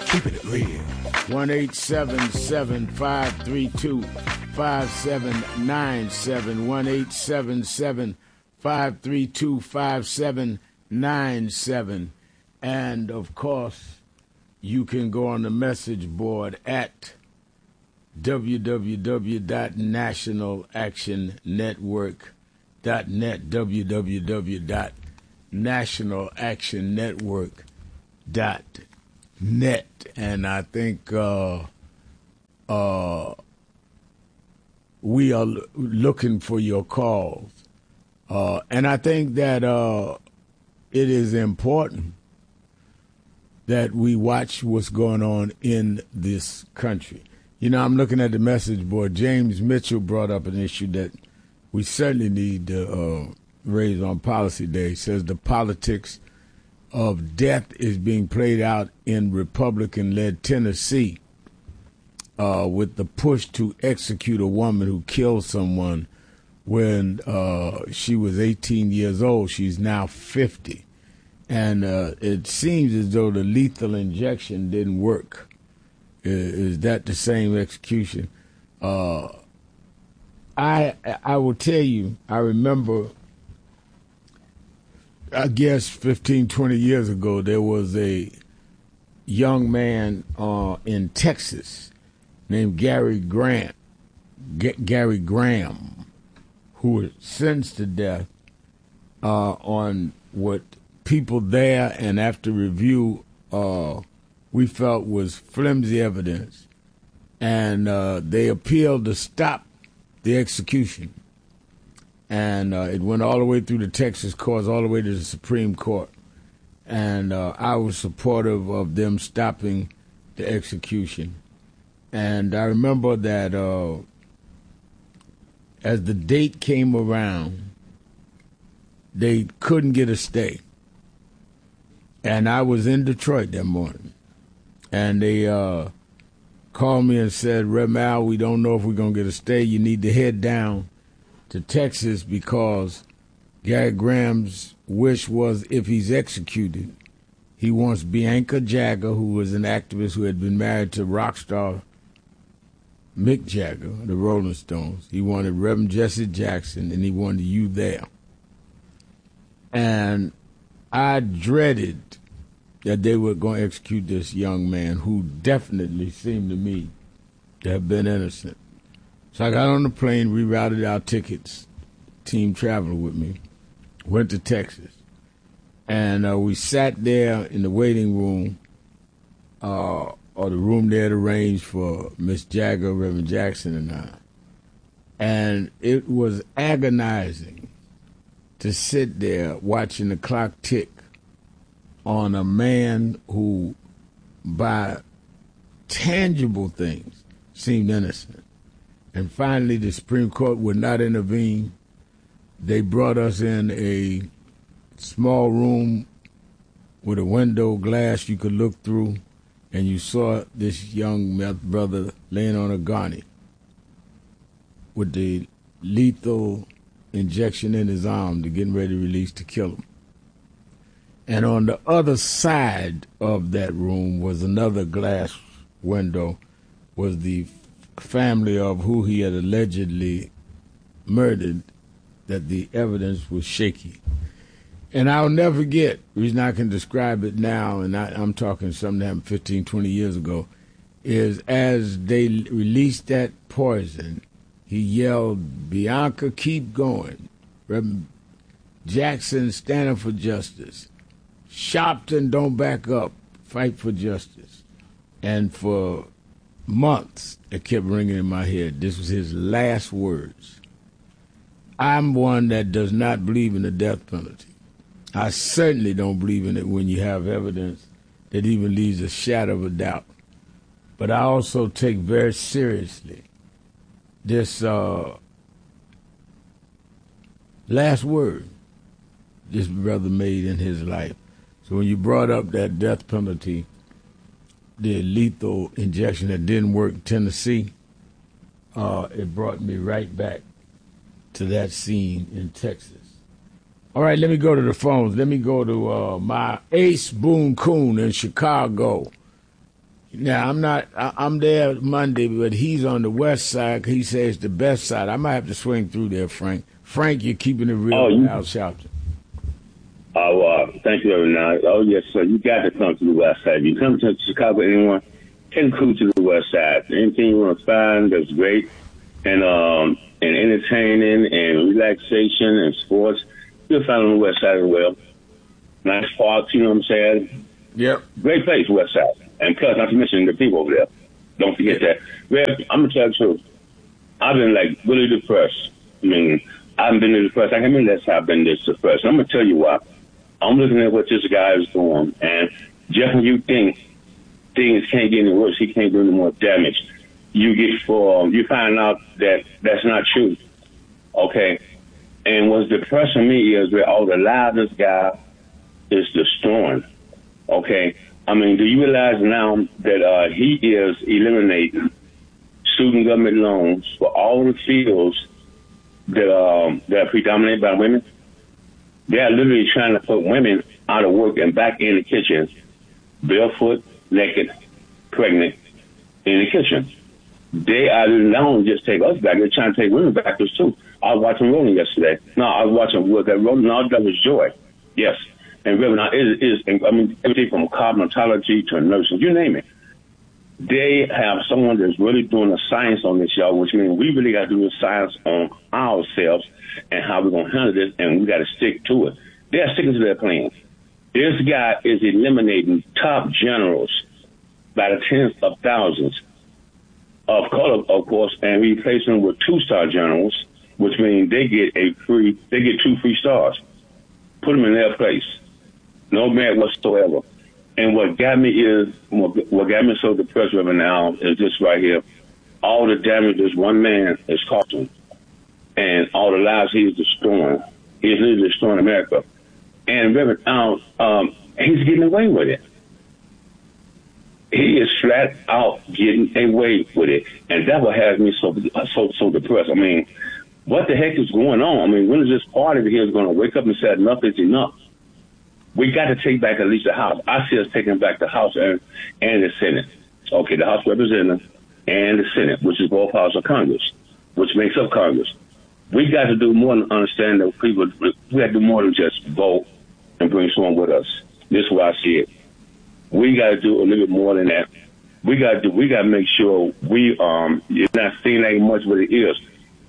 Keeping it real. 1-877-532-5797. 1-877-532-5797. And, of course, you can go on the message board at www.nationalactionnetwork.net, www.nationalactionnetwork.net. And I think we are looking for your calls. And I think that it is important that we watch what's going on in this country. You know, I'm looking at the message board. James Mitchell brought up an issue that we certainly need to raise on Policy Day. He says the politics of death is being played out in Republican-led Tennessee with the push to execute a woman who killed someone when she was 18 years old. She's now 50. And it seems as though the lethal injection didn't work. Is that the same execution? I will tell you, I remember, I guess 15, 20 years ago, there was a young man in Texas named Gary Graham, who was sentenced to death on what people there and after review we felt was flimsy evidence, and they appealed to stop the execution. And it went all the way through the Texas courts, all the way to the Supreme Court. And I was supportive of them stopping the execution. And I remember that as the date came around, they couldn't get a stay. And I was in Detroit that morning. And they called me and said, Rev. Al, we don't know if we're going to get a stay. You need to head down to Texas because Gary Graham's wish was if he's executed, he wants Bianca Jagger, who was an activist who had been married to rock star Mick Jagger, the Rolling Stones. He wanted Reverend Jesse Jackson, and he wanted you there. And I dreaded that they were going to execute this young man who definitely seemed to me to have been innocent. So I got on the plane, rerouted our tickets, team traveled with me, went to Texas. And we sat there in the waiting room, or the room they had arranged for Miss Jagger, Reverend Jackson, and I. And it was agonizing to sit there watching the clock tick on a man who, by tangible things, seemed innocent. And finally, the Supreme Court would not intervene. They brought us in a small room with a window glass you could look through, and you saw this young brother laying on a gurney with the lethal injection in his arm to getting ready to release to kill him. And on the other side of that room was another glass window, was the family of who he had allegedly murdered, that the evidence was shaky. And I'll never forget, the reason I can describe it now, and I'm talking something that happened 15, 20 years ago, is as they released that poison, he yelled, Bianca, keep going. Reverend Jackson, stand up for justice. Sharpton, don't back up. Fight for justice. And for months, it kept ringing in my head. This was his last words. I'm one that does not believe in the death penalty. I certainly don't believe in it when you have evidence that even leaves a shadow of a doubt. But I also take very seriously this last word this brother made in his life. So when you brought up that death penalty, the lethal injection that didn't work in Tennessee, it brought me right back to that scene in Texas. All right, let me go to the phones. Let me go to my Ace Boone Coon in Chicago. Now, I'm there Monday, but he's on the west side. He says the best side. I might have to swing through there, Frank. Frank, you're keeping it real with Al Sharpton. Thank you, everyone. Oh, yes, sir. You got to come to the west side. You come to Chicago, anyone can come to the west side. Anything you want to find that's great and entertaining and relaxation and sports, you'll find on the west side as well. Nice parks, you know what I'm saying? Yep. Great place, west side. And plus, not to mention the people over there. Don't forget that. Rev, I'm going to tell you the truth. I've been, really depressed. I mean, I haven't been depressed. I can't remember that's how I've been this depressed. I'm going to tell you why. I'm looking at what this guy is doing. And just when you think things can't get any worse, he can't do any more damage, you find out that that's not true. Okay? And what's depressing me is that all the lives this guy is destroying. Okay? I mean, do you realize now that he is eliminating student government loans for all the fields that are predominated by women? They are literally trying to put women out of work and back in the kitchen, barefoot, naked, pregnant, in the kitchen. They are not only just take us back, they're trying to take women backwards too. I was watching Rolling yesterday. No, I was watching Rolling. All that was joy. Yes. And Reverend, now everything from cosmetology to nursing, you name it. They have someone that's really doing the science on this, y'all, which means we really got to do the science on ourselves and how we're going to handle this, and we got to stick to it. They're sticking to their plan. This guy is eliminating top generals by the tens of thousands of color, of course, and replacing them with 2-star generals, which means they get 2 free stars. Put them in their place. No merit whatsoever. And what got me so depressed right now is this right here. All the damage this one man is causing and all the lives he is destroying. He is literally destroying America. And Reverend Al, he's getting away with it. He is flat out getting away with it. And that what has me so depressed. I mean, what the heck is going on? I mean, when is this party here going to wake up and say enough is enough? We got to take back at least the House. I see us taking back the House and the Senate. Okay, the House of Representatives and the Senate, which is both houses of Congress, which makes up Congress. We got to do more than understand that people. We got to do more than just vote and bring someone with us. This is why I see it. We got to do a little bit more than that. We got to make sure it's not seen that much, but it is.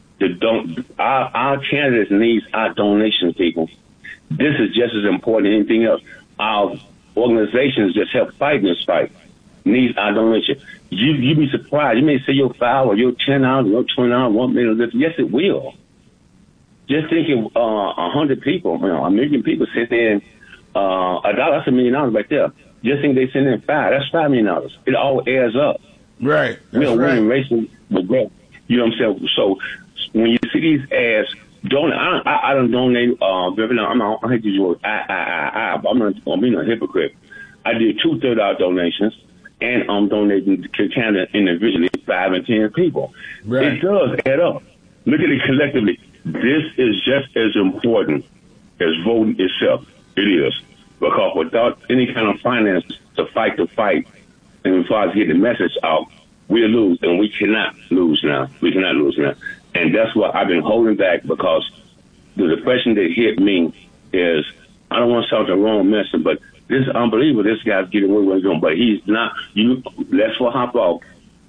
Our candidates needs our donations, people. This is just as important as anything else. Our organizations just help fight this fight. Needs our donation. You be surprised. You may say your $5 or your $10 or your $20, $1 million. Yes, it will. Just think of 100 people, a million people sit there and $1, that's $1 million right there. Just think they send in $5. That's $5 million. It all adds up. Right. We are winning races with growth. You know what I'm saying? So when you see these ads, I don't donate. I hate to use the word but I'm not being a hypocrite. I did 2 $30 donations, and I'm donating to Canada individually 5 and 10 people. Right. It does add up. Look at it collectively. This is just as important as voting itself. It is, because without any kind of finance to fight the fight, and as far as getting the message out, we'll lose, and we cannot lose now. We cannot lose now. And that's why I've been holding back, because the depression that hit me is, I don't want to sound the wrong message, but this is unbelievable. This guy's getting away with what he's doing, but he's not. Let's hop off.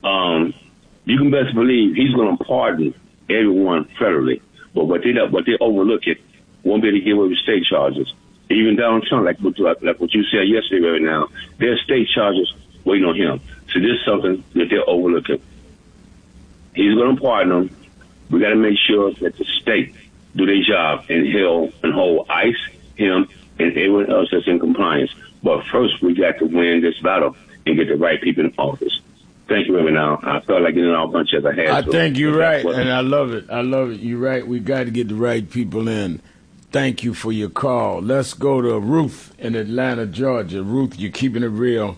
You can best believe he's going to pardon everyone federally, but what they overlook it won't be able to get away with state charges. Even Donald Trump, like what you said yesterday, right now, there's state charges waiting on him. So this is something that they're overlooking. He's going to pardon them. We got to make sure that the state do their job and hold ICE, him, and everyone else that's in compliance. But first, we got to win this battle and get the right people in office. Thank you, Reverend Al. I felt like getting all a bunch as I had. I think you're right, and I love it. I love it. You're right. We got to get the right people in. Thank you for your call. Let's go to Ruth in Atlanta, Georgia. Ruth, you're keeping it real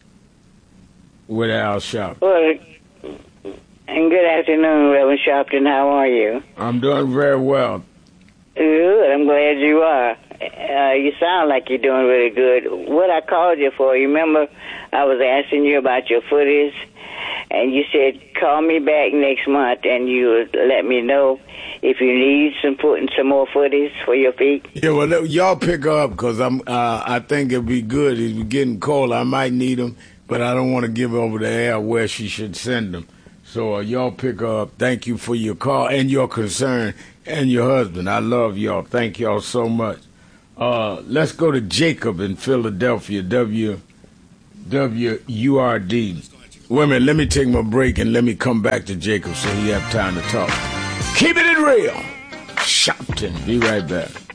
with Al Sharpton. Well, and good afternoon, Reverend Sharpton. How are you? I'm doing very well. Good. I'm glad you are. You sound like you're doing really good. What I called you for, you remember I was asking you about your footies, and you said, call me back next month, and you would let me know if you need putting some more footies for your feet. Yeah, well, y'all pick her up, because I think it'd be good. It's getting cold. I might need them, but I don't want to give over the air where she should send them. So y'all pick her up. Thank you for your call and your concern and your husband. I love y'all. Thank y'all so much. Let's go to Jacob in Philadelphia, WURD. Wait a minute, let me take my break and let me come back to Jacob so he have time to talk. Keep it real. Shopton. Be right back.